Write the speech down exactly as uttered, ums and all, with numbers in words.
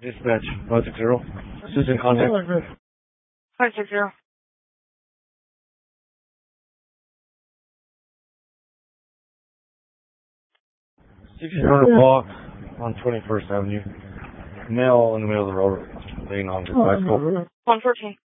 Dispatch, five six zero. Susan, contact. five six zero. See if you heard a box on twenty-first Avenue. Male in the middle of the road, laying on his bicycle. one fourteen.